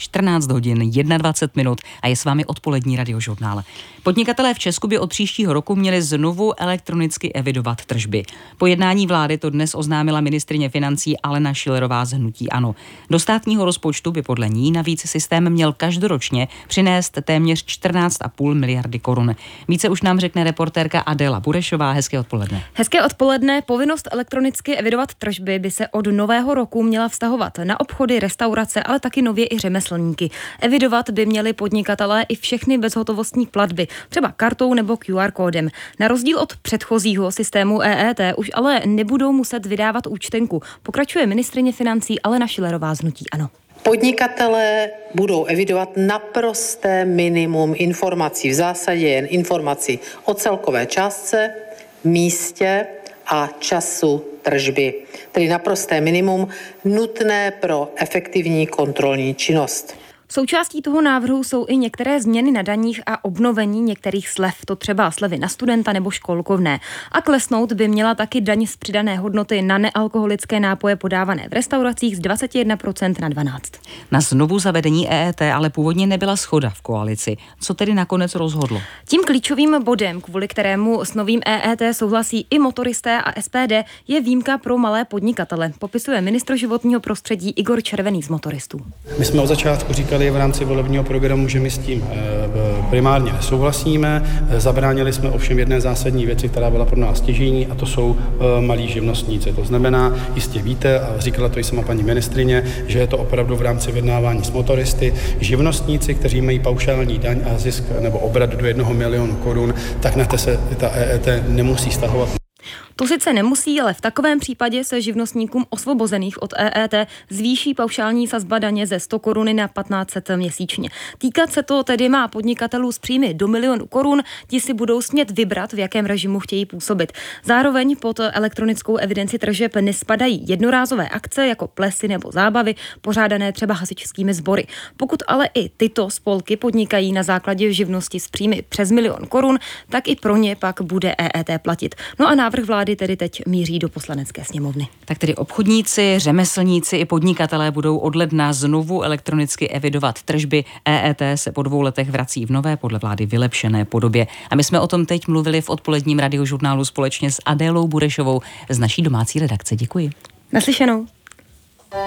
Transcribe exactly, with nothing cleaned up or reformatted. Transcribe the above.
čtrnáct hodin dvacet jedna minut a je s vámi odpolední radiožurnál. Podnikatelé v Česku by od příštího roku měli znovu elektronicky evidovat tržby. Po jednání vlády to dnes oznámila ministryně financí Alena Schillerová z hnutí ANO. Do státního rozpočtu by podle ní navíc systém měl každoročně přinést téměř čtrnáct a půl miliardy korun. Více už nám řekne reportérka Adela Burešová. Hezké odpoledne. Hezké odpoledne. Povinnost elektronicky evidovat tržby by se od nového roku měla vztahovat na obchody, restaurace, ale taky nově i řemeslníky. Evidovat by měli podnikatelé i všechny bezhotovostní platby, třeba kartou nebo Q R kódem. Na rozdíl od předchozího systému E E T už ale nebudou muset vydávat účtenku. Pokračuje ministryně financí Alena Schillerová z hnutí ANO. Podnikatelé budou evidovat naprosté minimum informací, v zásadě jen informací o celkové částce, místě a času tržby, tedy naprosté minimum nutné pro efektivní kontrolní činnost. Součástí toho návrhu jsou i některé změny na daních a obnovení některých slev, to třeba slevy na studenta nebo školkovné. A klesnout by měla taky daň z přidané hodnoty na nealkoholické nápoje podávané v restauracích z dvacet jedna procent na dvanáct procent. Na znovu zavedení E E T ale původně nebyla shoda v koalici. Co tedy nakonec rozhodlo? Tím klíčovým bodem, kvůli kterému s novým E E T souhlasí i motoristé a S P D, je výjimka pro malé podnikatele, popisuje ministr životního prostředí Igor Červený z motoristů. My jsme od začátku říkali v rámci volebního programu, že my s tím primárně nesouhlasíme. Zabránili jsme ovšem jedné zásadní věci, která byla pro nás stěžejní, a to jsou malí živnostníci. To znamená, jistě víte, a říkala to i sama paní ministryně, že je to opravdu v rámci vyjednávání s motoristy. Živnostníci, kteří mají paušální daň a zisk nebo obrat do jednoho milionu korun, tak na to se ta E E T nemusí stahovat. To sice nemusí, ale v takovém případě se živnostníkům osvobozených od E E T zvýší paušální sazba daně ze sto korun na patnáct set měsíčně. Týkat se to tedy má podnikatelů s příjmy do milionu korun, ti si budou smět vybrat, v jakém režimu chtějí působit. Zároveň pod elektronickou evidenci tržeb nespadají jednorázové akce jako plesy nebo zábavy, pořádané třeba hasičskými sbory. Pokud ale i tyto spolky podnikají na základě živnosti s příjmy přes milion korun, tak i pro ně pak bude E E T platit. No a návrh vlády tedy teď míří do poslanecké sněmovny. Tak tedy obchodníci, řemeslníci i podnikatelé budou od ledna znovu elektronicky evidovat tržby. E E T se po dvou letech vrací v nové, podle vlády vylepšené podobě. A my jsme o tom teď mluvili v odpoledním radiožurnálu společně s Adélou Burešovou z naší domácí redakce. Děkuji. Naslyšenou.